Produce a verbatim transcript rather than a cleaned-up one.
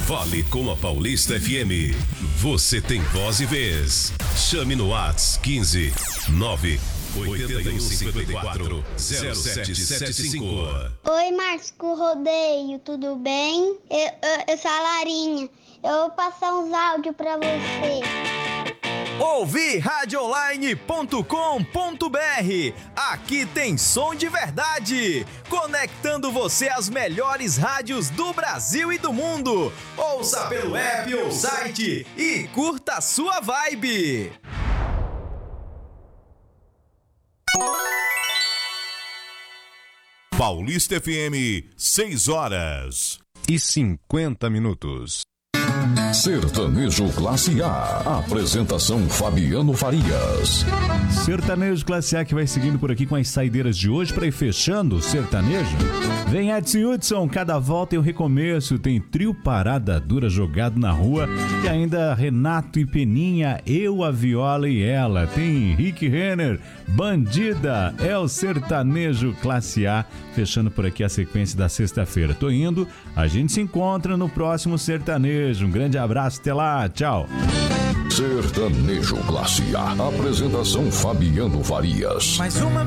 Fale com a Paulista F M. Você tem voz e vez. Chame no WhatsApp quinze nove oito um cinco quatro zero sete sete cinco. Oi, Márcio Rodeio, tudo bem? Eu, eu, eu sou a Larinha. Eu vou passar uns áudios pra você. Ouvi rádio online ponto com ponto br. Aqui tem som de verdade, conectando você às melhores rádios do Brasil e do mundo. Ouça pelo app ou site e curta a sua vibe. Paulista F M, seis horas e cinquenta minutos. Sertanejo Classe A. Apresentação Fabiano Farias. Sertanejo Classe A que vai seguindo por aqui com as saideiras de hoje para ir fechando o sertanejo. Vem Edson Hudson, cada volta é um recomeço. Tem trio Parada Dura jogado na rua. E ainda Renato e Peninha, Eu, a Viola e Ela. Tem Rick Renner, Bandida. É o Sertanejo Classe A. Fechando por aqui a sequência da sexta-feira. Tô indo, a gente se encontra no próximo sertanejo. Um grande abraço, até lá, tchau. Sertanejo Classe A. Apresentação Fabiano Farias. Mais uma